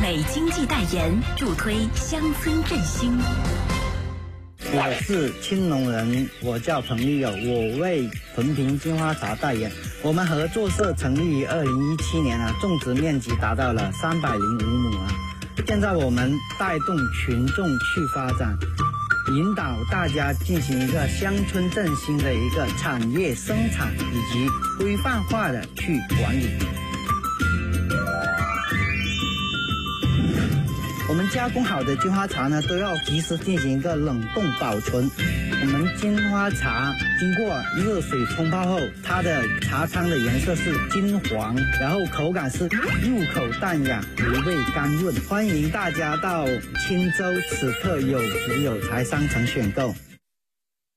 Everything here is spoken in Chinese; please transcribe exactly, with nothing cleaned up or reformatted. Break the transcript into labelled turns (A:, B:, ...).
A: 美经济代言，助推乡村振兴。
B: 我是青农人，我叫彭立友，我为屯平金花茶代言。我们合作社成立于二零一七年啊，种植面积达到了三百零五亩啊。现在我们带动群众去发展，引导大家进行一个乡村振兴的一个产业生产以及规范化的去管理。我们加工好的金花茶呢，都要及时进行一个冷冻保存。我们金花茶经过热水冲泡后，它的茶汤的颜色是金黄，然后口感是入口淡雅，回味甘润。欢迎大家到青州此刻有福有才商城选购。